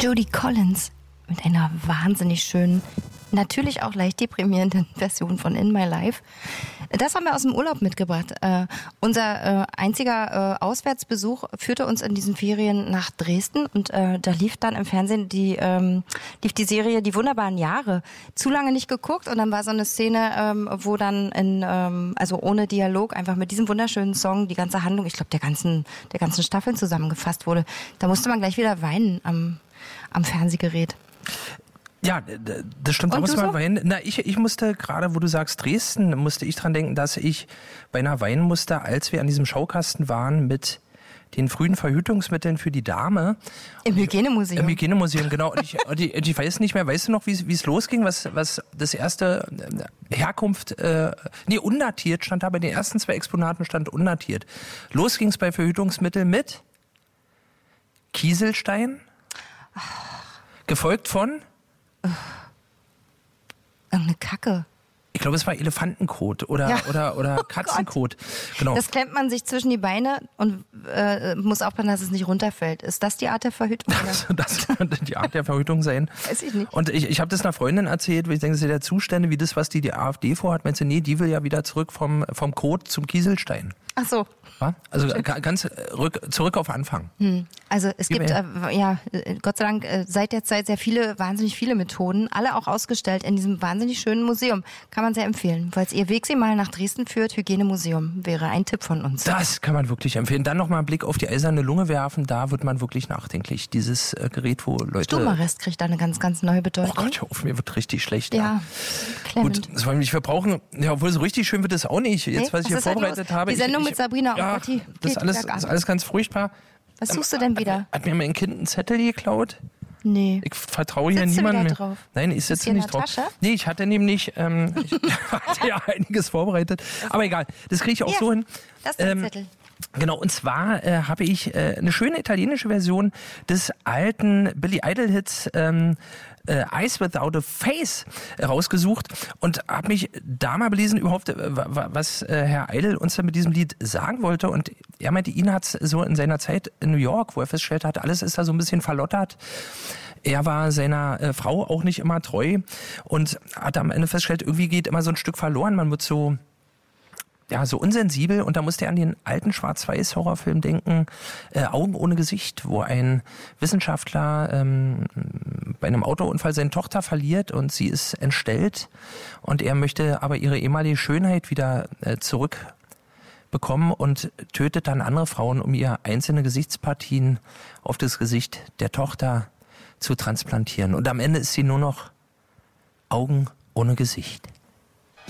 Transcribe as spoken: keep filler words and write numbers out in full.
Jody Collins mit einer wahnsinnig schönen, natürlich auch leicht deprimierenden Version von In My Life. Das haben wir aus dem Urlaub mitgebracht. Äh, unser äh, einziger äh, Auswärtsbesuch führte uns in diesen Ferien nach Dresden und äh, da lief dann im Fernsehen die ähm, lief die Serie Die wunderbaren Jahre. Zu lange nicht geguckt und dann war so eine Szene, ähm, wo dann in ähm, also ohne Dialog einfach mit diesem wunderschönen Song die ganze Handlung, ich glaube der ganzen der ganzen Staffeln zusammengefasst wurde. Da musste man gleich wieder weinen am am Fernsehgerät. Ja, das stimmt, da muss man weinen. Na, ich, ich musste gerade, wo du sagst Dresden, musste ich dran denken, dass ich beinahe weinen musste, als wir an diesem Schaukasten waren mit den frühen Verhütungsmitteln für die Dame. Im Hygienemuseum. Im Hygienemuseum, genau. Und ich, und ich, ich weiß nicht mehr, weißt du noch, wie es losging, was, was das erste Herkunft, äh, nee, undatiert stand da, bei den ersten zwei Exponaten stand undatiert. Los ging es bei Verhütungsmitteln mit Kieselstein, gefolgt von irgendeine Kacke. Ich glaube, es war Elefantenkot oder, ja. oder, oder Katzenkot. Oh genau. Das klemmt man sich zwischen die Beine und äh, muss aufpassen, dass es nicht runterfällt. Ist das die Art der Verhütung? Also das könnte die Art der Verhütung sein. Weiß ich nicht. Und ich, ich habe das einer Freundin erzählt, weil ich denke, das ist ja der Zustände, wie das, was die, die AfD vorhat. Meinst du, nee, die will ja wieder zurück vom, vom Kot zum Kieselstein. Ach so. Ja? Also ganz rück, zurück auf Anfang. Hm. Also es gibt, äh, ja, Gott sei Dank, äh, seit der Zeit sehr viele, wahnsinnig viele Methoden, alle auch ausgestellt in diesem wahnsinnig schönen Museum. Kann man sehr empfehlen. Falls ihr Weg sie mal nach Dresden führt, Hygienemuseum wäre ein Tipp von uns. Das kann man wirklich empfehlen. Dann nochmal einen Blick auf die eiserne Lunge werfen, da wird man wirklich nachdenklich. Dieses äh, Gerät, wo Leute... Stummarrest kriegt da eine ganz, ganz neue Bedeutung. Oh Gott, hör auf, mir wird richtig schlecht. Ja, ja. klemmend. Gut, das wollen wir nicht verbrauchen. Ja, obwohl so richtig schön wird es auch nicht. Jetzt, was nee, ich hier vorbereitet halt habe. Die Sendung ich, mit Sabrina, oh ja, Gott, die das ist alles, das ist alles ganz furchtbar. Was suchst du denn wieder? Hat, hat mir mein Kind einen Zettel geklaut? Nee. Ich vertraue hier Sitzt niemandem du mehr. wieder drauf? Nein, ich sitze nicht drauf. Tasche? Nee, ich hatte nämlich, ähm, ich hatte ja einiges vorbereitet. Aber egal, das kriege ich auch ja, so hin. Das ist der ähm, Zettel. Genau, und zwar äh, habe ich äh, eine schöne italienische Version des alten Billy Idol-Hits ähm, äh, Eyes Without a Face rausgesucht und habe mich da mal belesen überhaupt, äh, was äh, Herr Idol uns da mit diesem Lied sagen wollte. Und er meinte, ihn hat es so in seiner Zeit in New York, wo er festgestellt hat, alles ist da so ein bisschen verlottert. Er war seiner äh, Frau auch nicht immer treu und hat am Ende festgestellt, irgendwie geht immer so ein Stück verloren. Man wird so... ja, so unsensibel, und da musste er an den alten Schwarz-Weiß-Horrorfilm denken, äh, Augen ohne Gesicht, wo ein Wissenschaftler ähm, bei einem Autounfall seine Tochter verliert und sie ist entstellt und er möchte aber ihre ehemalige Schönheit wieder äh, zurückbekommen und tötet dann andere Frauen, um ihr einzelne Gesichtspartien auf das Gesicht der Tochter zu transplantieren. Und am Ende ist sie nur noch Augen ohne Gesicht.